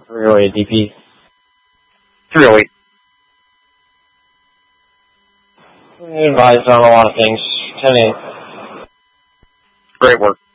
308 DP. 308. Advised on a lot of things. 10-8. Great work.